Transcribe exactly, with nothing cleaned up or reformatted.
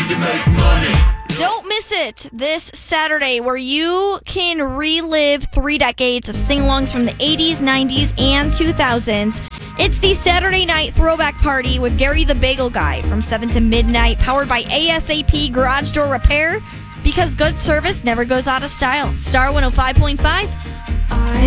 to make money. Don't miss it this Saturday, where you can relive three decades of sing-alongs from the eighties, nineties, and two thousands. It's the Saturday Night Throwback Party with Gary the Bagel Guy from seven to midnight, powered by ASAP Garage Door Repair, because good service never goes out of style. Star one oh five point five. I